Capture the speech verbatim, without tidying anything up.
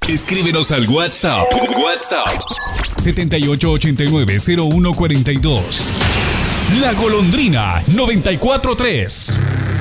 Escríbenos al WhatsApp. WhatsApp. siete ocho ocho nueve cero uno cuatro dos. La Golondrina noventa y cuatro tres.